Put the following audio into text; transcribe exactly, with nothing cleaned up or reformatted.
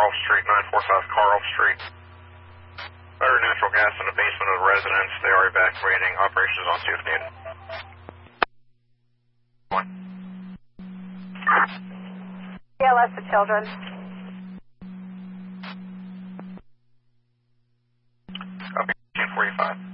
Carl Street, nine forty-five Carl Street. Fire natural gas in the basement of the residence. They are evacuating. Operations on see if needed. One. C L S to children. Copy, fifteen forty-five.